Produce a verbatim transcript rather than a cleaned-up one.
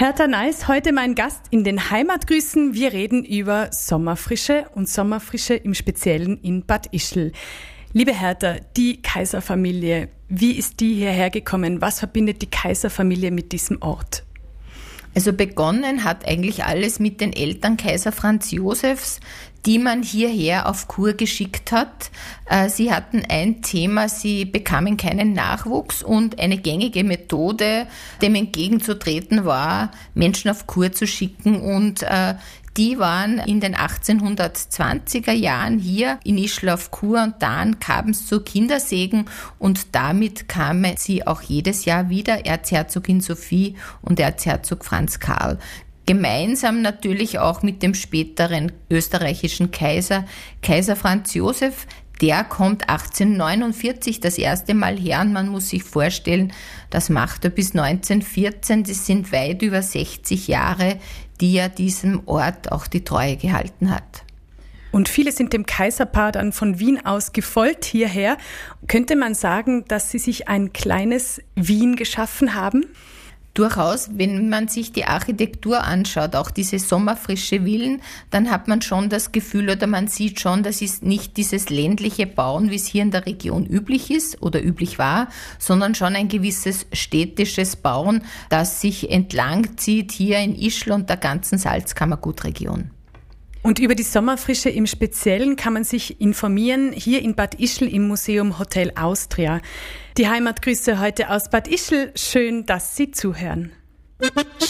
Hertha Neiss, heute mein Gast in den Heimatgrüßen. Wir reden über Sommerfrische und Sommerfrische im Speziellen in Bad Ischl. Liebe Hertha, die Kaiserfamilie, wie ist die hierher gekommen? Was verbindet die Kaiserfamilie mit diesem Ort? Also begonnen hat eigentlich alles mit den Eltern Kaiser Franz Josefs, die man hierher auf Kur geschickt hat. Sie hatten ein Thema, sie bekamen keinen Nachwuchs und eine gängige Methode, dem entgegenzutreten war, Menschen auf Kur zu schicken, und die waren in den achtzehnhundertzwanziger Jahren hier in Ischl auf Kur, und dann kam es zu Kindersegen und damit kamen sie auch jedes Jahr wieder, Erzherzogin Sophie und Erzherzog Franz Karl. Gemeinsam natürlich auch mit dem späteren österreichischen Kaiser, Kaiser Franz Josef. Der kommt achtzehnhundertneunundvierzig das erste Mal her, und man muss sich vorstellen, das macht er bis neunzehnhundertvierzehn, das sind weit über sechzig Jahre, die er diesem Ort auch die Treue gehalten hat. Und viele sind dem Kaiserpaar dann von Wien aus gefolgt hierher. Könnte man sagen, dass sie sich ein kleines Wien geschaffen haben? Durchaus, wenn man sich die Architektur anschaut, auch diese sommerfrische Villen, dann hat man schon das Gefühl oder man sieht schon, das ist nicht dieses ländliche Bauen, wie es hier in der Region üblich ist oder üblich war, sondern schon ein gewisses städtisches Bauen, das sich entlang zieht hier in Ischl und der ganzen Salzkammergutregion. Und über die Sommerfrische im Speziellen kann man sich informieren, hier in Bad Ischl im Museum Hotel Austria. Die Heimatgrüße heute aus Bad Ischl. Schön, dass Sie zuhören.